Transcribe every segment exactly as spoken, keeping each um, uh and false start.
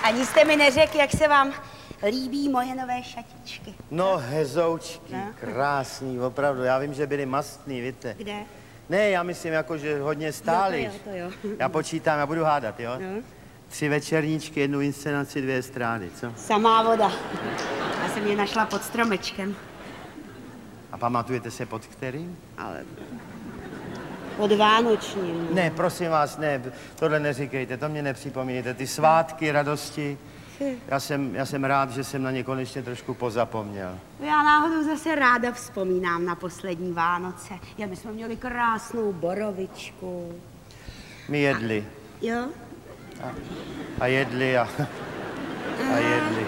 Ani jste mi neřekl, jak se vám líbí moje nové šatičky. No, hezoučky, no. Krásný, opravdu. Já vím, že byly mastný, víte. Kde? Ne, já myslím, jako, že hodně stály. No, to jo, to jo. Já počítám, já budu hádat, jo? No. Tři večerníčky, jednu inscenaci, dvě estrády, co? Samá voda. Já jsem je našla pod stromečkem. A pamatujete se pod kterým? Ale pod vánočním. Ne, prosím vás, ne, tohle neříkejte, to mě nepřipomínejte. Ty svátky, radosti, já jsem, já jsem rád, že jsem na ně konečně trošku pozapomněl. Já náhodou zase ráda vzpomínám na poslední Vánoce. Já my jsme měli krásnou borovičku. My jedli. A, jo? A, a jedli a, a jedli.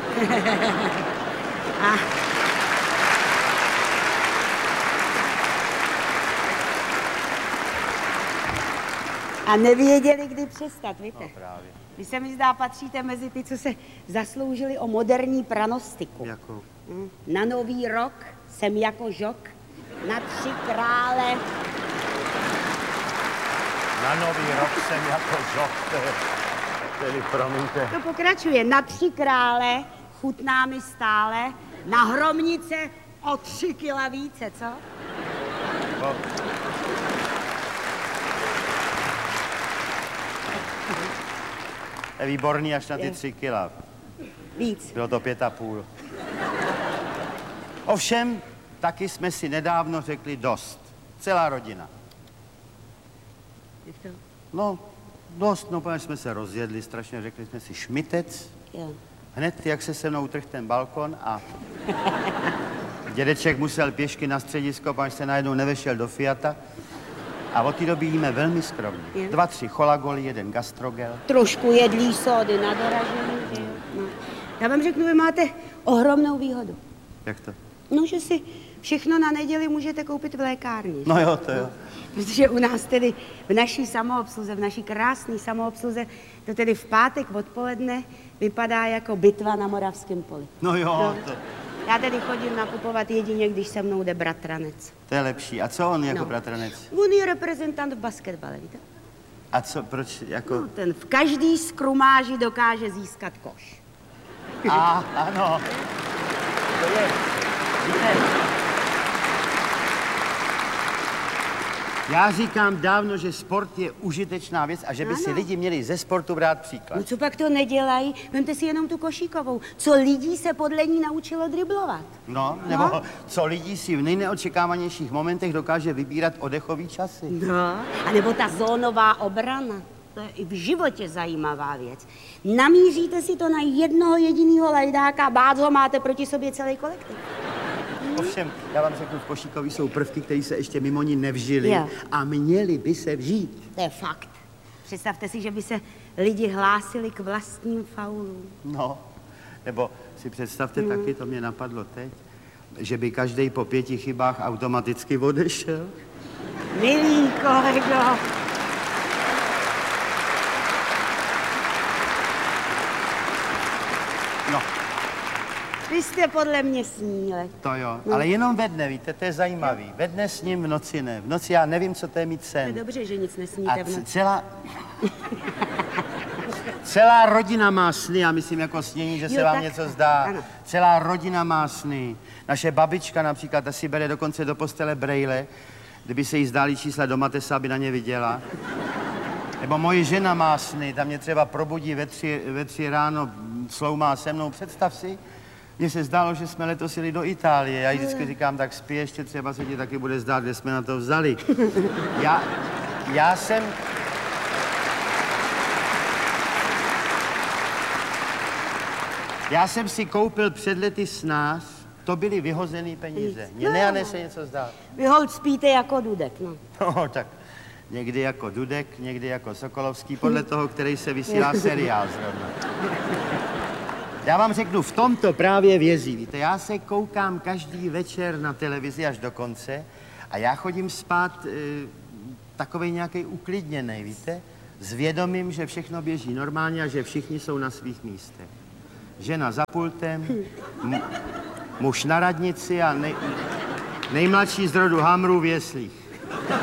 a. A nevěděli, kdy přestat, víte? No právě. Vy se mi zdá, patříte mezi ty, co se zasloužili o moderní pranostiku. Jakou? Hm. Na nový rok jsem jako žok, na tři krále. Na nový rok jsem jako žok, tedy promiňte. To pokračuje. Na tři krále chutná mi stále, na hromnice o tři kila více, co? No. Je výborný až na ty tři kila. Víc. Bylo to pět a půl. Ovšem, taky jsme si nedávno řekli dost. Celá rodina. Jak to? No, dost, no, protože jsme se rozjedli, strašně řekli jsme si šmitec. Jo. Hned, jak se se mnou trhl ten balkon a dědeček musel pěšky na středisko, protože se najednou nevešel do Fiata. A od té doby jíme velmi skromně. Je. Dva, tři cholagoly, jeden gastrogel. Trošku jedlí sódy na doražení. No. Já vám řeknu, vy máte ohromnou výhodu. Jak to? No, že si všechno na neděli můžete koupit v lékárně. No jo, to jo. Protože u nás tedy v naší samoobsluze, v naší krásné samoobsluze, to tedy v pátek odpoledne vypadá jako bitva na Moravském poli. No jo, no. To... Já tedy chodím nakupovat jedině, když se mnou jde bratranec. To je lepší. A co on jako no. bratranec? On je reprezentant v basketbale, víte? A co, proč jako... No, ten v každý skrumáži dokáže získat koš. A, ano. To je, víte, já říkám dávno, že sport je užitečná věc a že by ano. si lidi měli ze sportu brát příklad. No co pak to nedělají? Vemte si jenom tu košíkovou. Co lidí se podle ní naučilo driblovat? No, nebo no? co lidí si v nejneočekávanějších momentech dokáže vybírat oddechový časy. No, a nebo ta zónová obrana. To je i v životě zajímavá věc. Namíříte si to na jednoho jediného lajdáka a bác ho máte proti sobě celý kolektiv. Ovšem, já vám řeknu, v košíkovi jsou prvky, které se ještě mimo ní nevžily jo. a měly by se vžít. To je fakt. Představte si, že by se lidi hlásili k vlastním faulům. No, nebo si představte mm. taky, to mě napadlo teď, že by každý po pěti chybách automaticky odešel. Milý kolego. No. Vy jste podle mě sníle. To jo, no. ale jenom ve dne, víte, to je zajímavý. Ve dne sním, v noci ne. V noci já nevím, co to je mít sen. To je dobře, že nic nesníte A v noci. celá... celá rodina má sny, já myslím jako snění, že jo, se vám tak... něco zdá. Ano. Celá rodina má sny. Naše babička například, ta si bere dokonce do postele brejle, kdyby se jí zdály čísla do Matesa, aby na ně viděla. Nebo moje žena má sny, tam mě třeba probudí ve tři, ve tři ráno, sloumá se mnou, představ si. Mně se zdálo, že jsme letos jeli do Itálie. Já jí vždycky říkám, tak spí ještě, třeba se ti taky bude zdát, kde jsme na to vzali. Já, já jsem... Já jsem si koupil před lety snář, to byly vyhozený peníze. Mně no, ne, se něco zdá. Vy holt spíte jako Dudek, no. No, tak někdy jako Dudek, někdy jako Sokolovský, podle toho, který se vysílá seriál zrovna. Já vám řeknu, v tomto právě vězí, víte, já se koukám každý večer na televizi až do konce a já chodím spát e, takovej nějaký uklidněnej, víte, s vědomím, že všechno běží normálně a že všichni jsou na svých místech. Žena za pultem, m- muž na radnici a nej, nejmladší z rodu Hamrů v jeslích.